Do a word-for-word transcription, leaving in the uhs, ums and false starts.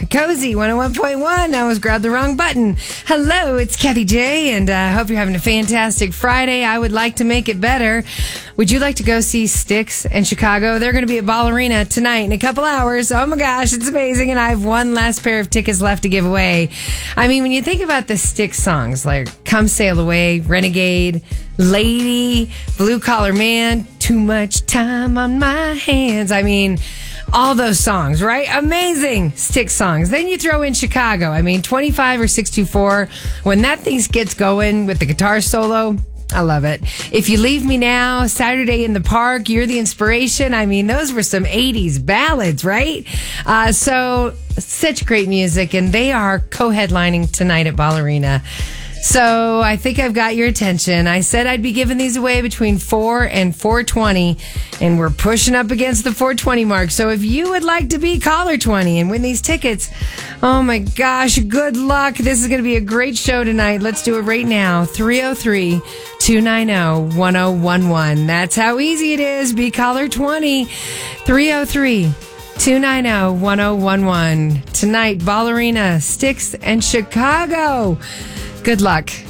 Cozy one oh one point one. I almost grabbed the wrong button. Hello, it's Kathy J, and I uh, hope you're having a fantastic Friday. I would like to make it better. Would you like to go see Styx in Chicago? They're going to be at Ball Arena tonight in a couple hours. Oh my gosh, it's amazing. And I have one last pair of tickets left to give away. I mean, when you think about the Styx songs like Come Sail Away, Renegade, Lady, Blue Collar Man, Too Much Time on My Hands. I mean, all those songs, right? Amazing Styx songs. Then you throw in Chicago. I mean, twenty-five or six two four. When that thing gets going with the guitar solo, I love it. If You Leave Me Now, Saturday in the Park, You're the Inspiration. I mean, those were some eighties ballads, right? Uh, so, such great music, and they are co-headlining tonight at Ball Arena. So, I think I've got your attention. I said I'd be giving these away between four and four twenty, and we're pushing up against the four twenty mark. So, if you would like to be caller twenty and win these tickets, oh my gosh, good luck. This is going to be a great show tonight. Let's do it right now. three oh three, two nine oh, one oh one one. That's how easy it is. Be caller twenty. three oh three, two nine oh, one oh one one. Tonight, Ball Arena, Styx, and Chicago. Good luck.